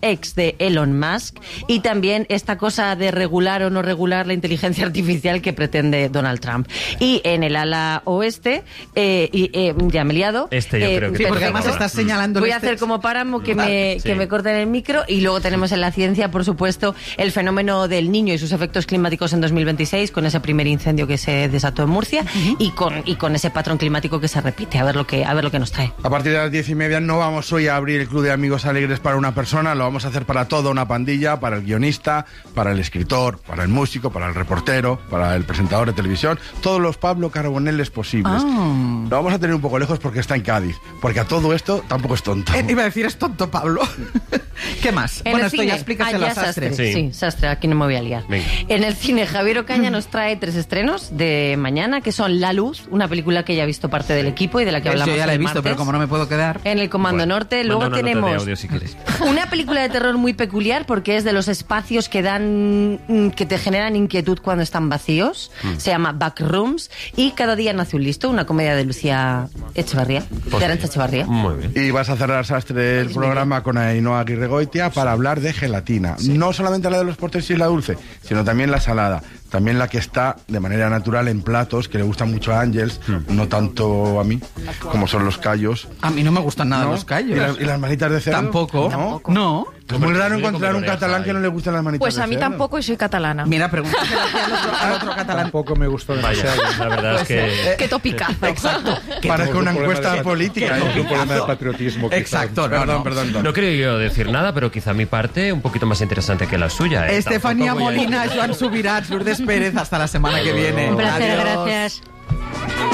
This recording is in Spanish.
X de Elon Musk y también esta cosa de regular o no regular la inteligencia artificial que pretende Donald Trump. Y en el ala oeste, ya me he liado. Yo creo que sí, porque además estás señalando. Voy a hacer como páramo que me corten el micro. Y luego tenemos en la ciencia, por supuesto, el fenómeno del Niño y sus efectos climáticos en 2026, con ese primer incendio que se desató en Murcia y con ese patrón climático que se repite. A ver lo que nos trae. A partir de las 10:30 no vamos hoy a abrir el Club de Amigos Alegres para una persona, lo vamos a hacer para toda una pandilla, para el guionista, para el escritor, para el músico, para el reportero, para el presentador de televisión, todos los Pablo Carboneles posibles. Lo vamos a tener un poco lejos porque está en Cádiz, porque a todo esto tampoco es tonto. Iba a decir, es tonto, Pablo. ¿Qué más? Bueno, esto ya explícaselo a Sastre. Sí, Sastre, aquí no me voy a liar. Venga. En el cine, Javier Ocaña nos trae 3 estrenos de mañana, que son La Luz, una película que ya ha visto parte del equipo y de la que hablamos Yo ya la he el visto, martes, pero como no me puedo quedar. en el Comando Norte. Luego Manda una nota de tenemos audio si quieres. una película de terror muy peculiar porque es de los espacios que te generan inquietud cuando están vacíos. Se llama Backrooms. Y Cada día nace un listo, una comedia de Lucía Echevarría, de Arantxa Echevarría. Muy bien. Y vas a cerrar, Sastre, el programa con Ainhoa Aguirregoitia para hablar de gelatina. No solamente la de los postres y la dulce, sino también la salada. También la que está de manera natural en platos, que le gustan mucho a Ángels, no tanto a mí, como son los callos. A mí no me gustan nada ¿No? los callos. ¿Y las manitas de cerdo? Tampoco. ¿No? No. Es muy raro Yo encontrar como un oreja catalán ahí. que no le gusten las manitas Pues de a mí cerdo. tampoco y soy catalana. Mira, pregúntaselo al otro catalán. Tampoco me gustó Vaya, demasiado. la verdad es que... Qué topicazo. Exacto. Parece una Un problema encuesta de- política. Un problema de patriotismo. quizá. Exacto, Perdón. No quería yo decir nada, pero quizá mi parte un poquito más interesante que la suya. Estefanía Tampoco voy a- Molina, Joan Subirats, Lourdes Pérez, hasta la semana que viene. Un placer, Adiós. gracias.